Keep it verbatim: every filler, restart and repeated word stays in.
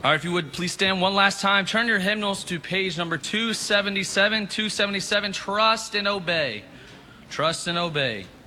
All right, if you would please stand one last time. Turn your hymnals to page number two seventy-seven. two seventy-seven, Trust and Obey. Trust and Obey.